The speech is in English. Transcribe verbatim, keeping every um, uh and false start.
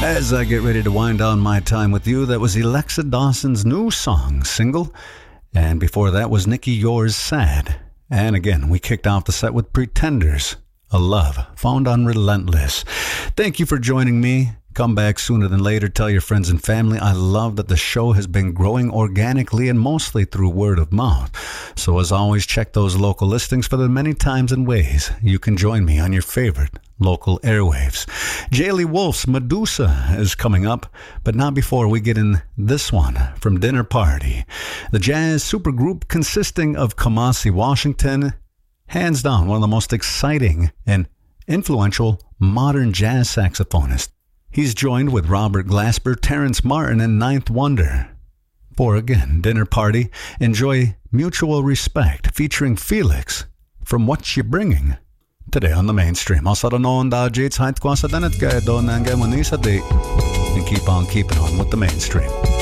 As I get ready to wind down my time with you, that was Alexa Dawson's new song, Single. And before that was Nikki Yours, Sad. And again, we kicked off the set with Pretenders, A Love, found on Relentless. Thank you for joining me. Come back sooner than later. Tell your friends and family. I love that the show has been growing organically and mostly through word of mouth. So as always, check those local listings for the many times and ways you can join me on your favorite local airwaves. Jaylee Wolf's Medusa is coming up, but not before we get in this one from Dinner Party. The jazz supergroup consisting of Kamasi Washington, hands down one of the most exciting and influential modern jazz saxophonists. He's joined with Robert Glasper, Terrence Martin, and Ninth Wonder. For again, Dinner Party, enjoy Mutual Respect featuring Felix from What You Bringing today on the mainstream. Also, the known Dajits, Height Kwasa Danet Gaido Nangamani Sadi, and keep on keeping on with the mainstream.